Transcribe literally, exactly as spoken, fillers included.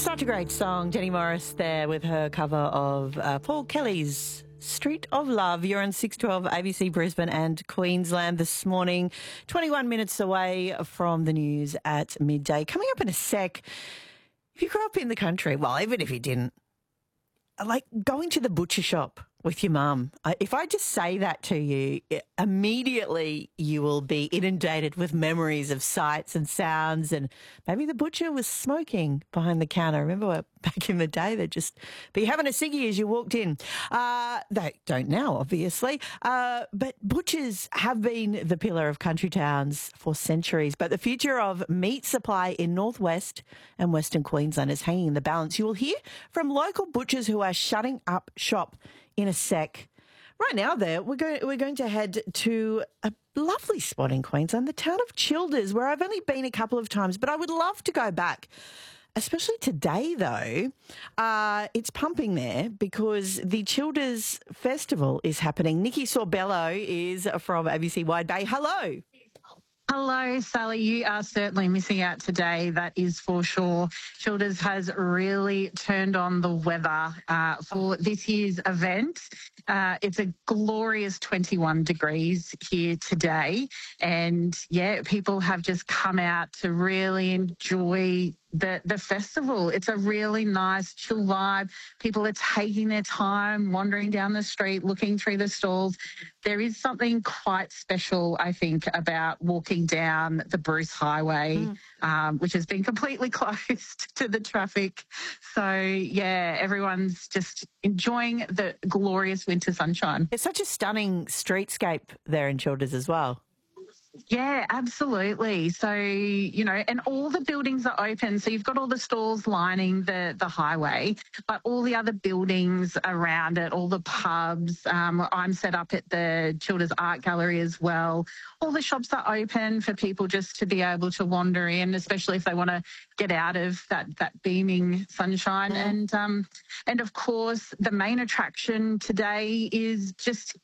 Such a great song. Jenny Morris there with her cover of uh, Paul Kelly's Street of Love. You're on six twelve A B C Brisbane and Queensland this morning. twenty-one minutes away from the news at midday. Coming up in a sec, if you grew up in the country, well, even if you didn't, like going to the butcher shop with your mum. I- If I just say that to you, it- immediately you will be inundated with memories of sights and sounds, and maybe the butcher was smoking behind the counter. Remember back in the day, they'd just be having a ciggy as you walked in. Uh, they don't now, obviously, uh, but butchers have been the pillar of country towns for centuries. But the future of meat supply in northwest and western Queensland is hanging in the balance. You will hear from local butchers who are shutting up shop in a sec. Right now, there we're going we're going to head to a lovely spot in Queensland, the town of Childers, where I've only been a couple of times, but I would love to go back. Especially today, though, uh, it's pumping there because the Childers Festival is happening. Nikki Sorbello is from A B C Wide Bay. Hello. Hello, Sally. You are certainly missing out today, that is for sure. Childers has really turned on the weather uh, for this year's event. Uh, it's a glorious twenty-one degrees here today. And, yeah, people have just come out to really enjoy the, the festival. It's a really nice, chill vibe. People are taking their time, wandering down the street, looking through the stalls. There is something quite special, I think, about walking down the Bruce Highway, mm. um, which has been completely closed to the traffic. So, yeah, everyone's just enjoying the glorious winter sunshine. It's such a stunning streetscape there in Childers as well. Yeah, absolutely. So, you know, and all the buildings are open. So you've got all the stalls lining the, the highway, but all the other buildings around it, all the pubs. Um, I'm set up at the Childers Art Gallery as well. All the shops are open for people just to be able to wander in, especially if they want to get out of that, that beaming sunshine. Mm. And, um, and of course, the main attraction today is just